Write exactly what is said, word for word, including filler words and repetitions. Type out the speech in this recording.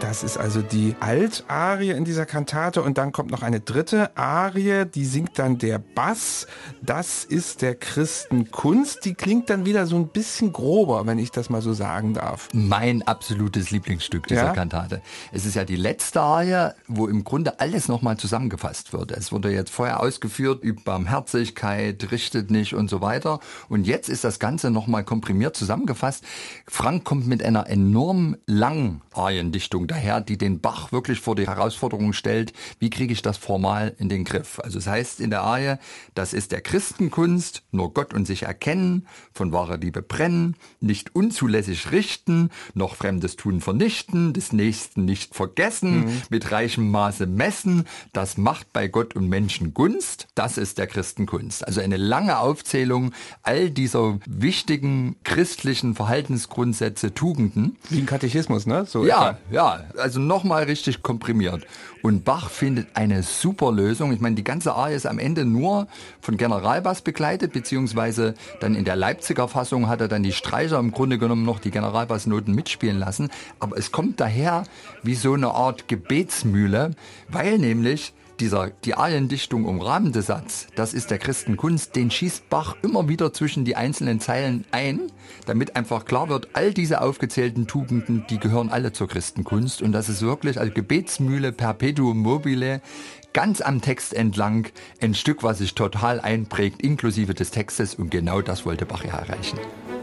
Das ist also die Altarie in dieser Kantate und dann kommt noch eine dritte Arie, die singt dann der Bass. Das ist der Christenkunst. Die klingt dann wieder so ein bisschen grober, wenn ich das mal so sagen darf. Mein absolutes Lieblingsstück dieser Ja? Kantate. Es ist ja die letzte Arie, wo im Grunde alles nochmal zusammengefasst wird. Es wurde jetzt vorher ausgeführt über Barmherzigkeit, richtet nicht und so weiter. Und jetzt ist das Ganze nochmal komprimiert zusammengefasst. Frank kommt mit einer enorm langen Ariendichtung daher, die den Bach wirklich vor die Herausforderung stellt, wie kriege ich das formal in den Griff. Also es heißt in der Arie, das ist der Christenkunst, nur Gott und sich erkennen, von wahrer Liebe brennen, nicht unzulässig richten, noch Fremdes tun vernichten, des Nächsten nicht vergessen, mhm. mit reichem Maße messen, das macht bei Gott und Menschen Gunst, das ist der Christenkunst. Also eine lange Aufzählung all dieser wichtigen christlichen Verhaltensgrundsätze, Tugenden. Wie ein Katechismus, ne? So ja, etwa. ja, also nochmal richtig komprimiert. Und Bach findet eine super Lösung. Ich meine, die ganze Arie ist am Ende nur von Generalbass begleitet, beziehungsweise dann in der Leipziger Fassung hat er dann die Streicher im Grunde genommen noch die Generalbassnoten mitspielen lassen. Aber es kommt daher wie so eine Art Gebetsmühle, weil nämlich Dieser, die Ariendichtung umrahmende Satz, das ist der Christenkunst, den schießt Bach immer wieder zwischen die einzelnen Zeilen ein, damit einfach klar wird, all diese aufgezählten Tugenden, die gehören alle zur Christenkunst. Und das ist wirklich als Gebetsmühle perpetuum mobile, ganz am Text entlang, ein Stück, was sich total einprägt, inklusive des Textes. Und genau das wollte Bach ja erreichen.